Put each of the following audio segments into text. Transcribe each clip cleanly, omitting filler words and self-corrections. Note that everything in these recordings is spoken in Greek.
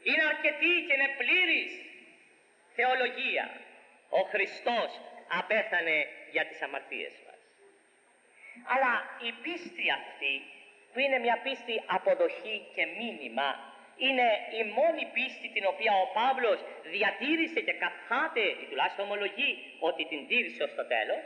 Είναι αρκετή και είναι πλήρης θεολογία. Ο Χριστός απέθανε για τις αμαρτίες μας. Αλλά η πίστη αυτή, που είναι μια πίστη αποδοχή και μήνυμα, είναι η μόνη πίστη την οποία ο Παύλος διατήρησε και καθάται, ή τουλάχιστον ομολογεί ότι την τήρησε ως το τέλος.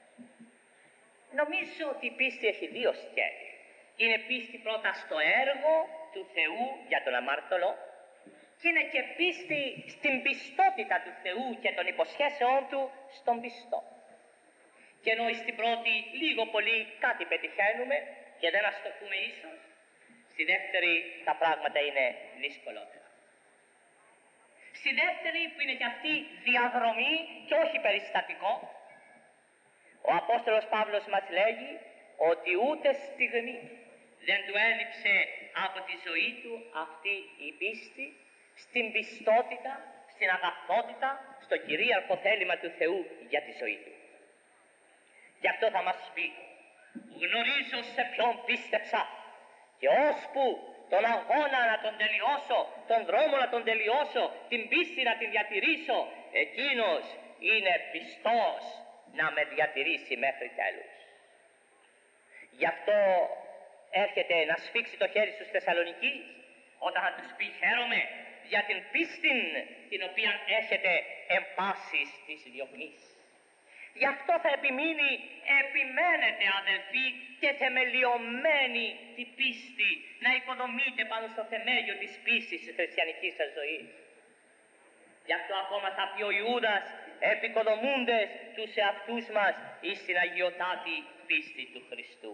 Νομίζω ότι η πίστη έχει δύο σκέλη. Είναι πίστη πρώτα στο έργο του Θεού για τον αμάρτωλο και είναι και πίστη στην πιστότητα του Θεού και των υποσχέσεών του στον πιστό. Και ενώ στην πρώτη λίγο πολύ κάτι πετυχαίνουμε και δεν αστοχούμε ίσως, στη δεύτερη τα πράγματα είναι δυσκολότερα. Στη δεύτερη, που είναι και αυτή διαδρομή και όχι περιστατικό, ο Απόστολος Παύλος μας λέγει ότι ούτε στιγμή δεν του έλειψε από τη ζωή του αυτή η πίστη στην πιστότητα, στην αγαθότητα, στο κυρίαρχο θέλημα του Θεού για τη ζωή του. Γι' αυτό θα μας πει: γνωρίζω σε ποιον πίστεψα και ώσπου τον αγώνα να τον τελειώσω, τον δρόμο να τον τελειώσω, την πίστη να την διατηρήσω, εκείνος είναι πιστός να με διατηρήσει μέχρι τέλους. Γι' αυτό έρχεται να σφίξει το χέρι στους Θεσσαλονικείς όταν θα τους πει: χαίρομαι για την πίστη την οποία έχετε εν πάσης της διωγμής. Γι' αυτό θα επιμένετε αδελφοί και θεμελιωμένη την πίστη να οικοδομείτε πάνω στο θεμέλιο της πίστης της χριστιανικής σας ζωής. Γι' αυτό ακόμα θα πει ο Ιούδας: επικοδομούντες τους εαυτούς μας εις την αγιωτάτη πίστη του Χριστού.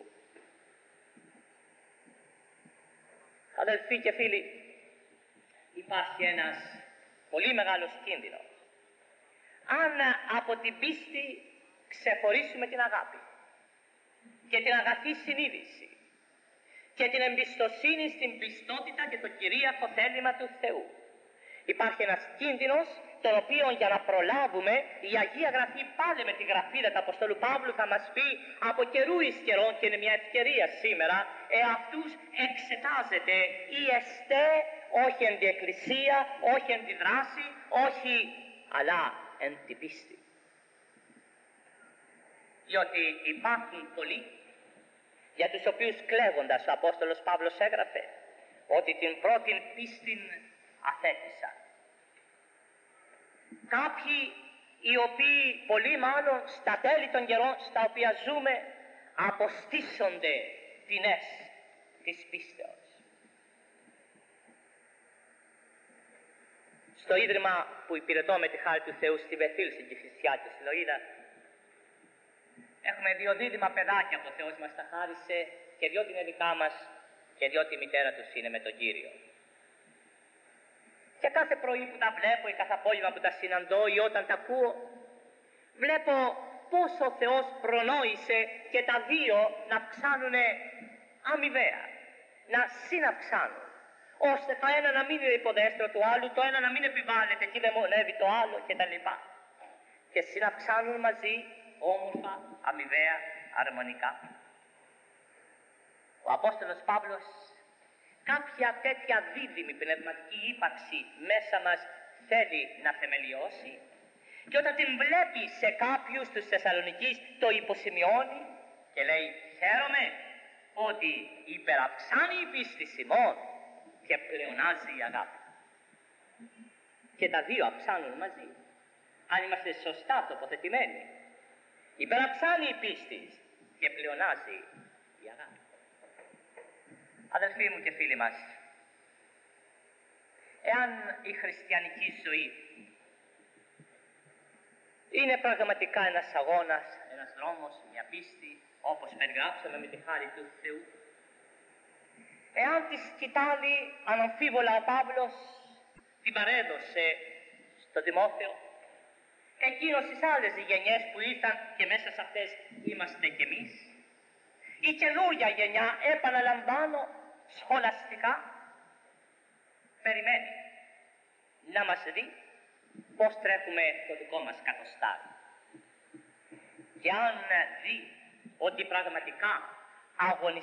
Αδελφοί και φίλοι, υπάρχει ένας πολύ μεγάλος κίνδυνος. Αν από την πίστη ξεχωρίσουμε την αγάπη και την αγαθή συνείδηση και την εμπιστοσύνη στην πιστότητα και το κυρίαρχο θέλημα του Θεού, υπάρχει ένας κίνδυνος, τον οποίο για να προλάβουμε η Αγία Γραφή πάλι με τη γραφίδα του Αποστόλου Παύλου θα μας πει από καιρού εις καιρόν, και είναι μια ευκαιρία σήμερα, αυτούς εξετάζεται η εστέ, όχι εν τη εκκλησία, όχι εν τη δράση, όχι, αλλά εν τη πίστη. Διότι υπάρχουν πολλοί για τους οποίους κλαίγοντας ο Απόστολος Παύλος έγραφε ότι την πρώτη πίστην αθέτησαν. Κάποιοι οι οποίοι πολύ μάλλον στα τέλη των καιρών στα οποία ζούμε αποστήσονται τινές της πίστεως. Στο ίδρυμα που υπηρετώ με τη χάρη του Θεού στη Βεθήλ, στην Κηφισιά και στη Λοΐδα, έχουμε δύο δίδυμα παιδάκια που ο Θεός μας τα χάρισε, και διότι είναι δικά μας και διότι η μητέρα τους είναι με τον Κύριο. Και κάθε πρωί που τα βλέπω ή κάθε απόγευμα που τα συναντώ ή όταν τα ακούω, βλέπω πώς ο Θεός προνόησε και τα δύο να αυξάνουν αμοιβαία, να συναυξάνουν, ώστε το ένα να μην είναι υποδέστερο του άλλου, το ένα να μην επιβάλλεται και δαιμονεύει το άλλο κτλ. Και συναυξάνουν μαζί όμορφα, αμοιβαία, αρμονικά. Ο Απόστολος Παύλος κάποια τέτοια δίδυμη πνευματική ύπαρξη μέσα μας θέλει να θεμελιώσει, και όταν την βλέπει σε κάποιους τους Θεσσαλονικείς το υποσημειώνει και λέει: χαίρομαι ότι υπεραυξάνει η πίστη ημών και πλεονάζει η αγάπη. Και τα δύο αυξάνουν μαζί, αν είμαστε σωστά τοποθετημένοι. Υπεραυξάνει η πίστη και πλεονάζει η αγάπη. Αδελφοί μου και φίλοι μας, εάν η χριστιανική ζωή είναι πραγματικά ένας αγώνας, ένας δρόμος, μια πίστη, όπως περιγράψαμε με τη χάρη του Θεού, εάν τη σκητάλη αναμφίβολα ο Παύλος την παρέδωσε στο Τιμόθεο, εκείνος στις άλλες γενιές που ήρθαν και μέσα σε αυτές είμαστε κι εμείς, η καινούρια γενιά, επαναλαμβάνω, σχολαστικά περιμένει να μας δει πώς τρέχουμε το δικό μας κατοστάρι. Και αν δει ότι πραγματικά αγωνιστικά